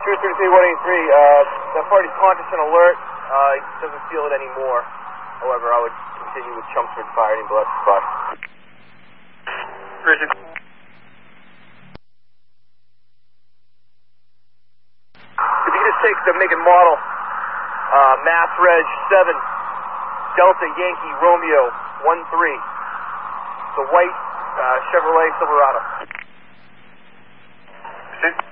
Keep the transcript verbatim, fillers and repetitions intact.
two three three one eight three, uh, that party's conscious and alert. Uh, he doesn't feel it anymore. However, I would continue with Chelmsford Fire and Ambulance Squad. Richard. If you could just take the make and model, uh, Mass Reg seven, Delta Yankee Romeo one three. It's a white uh, Chevrolet Silverado. Richard.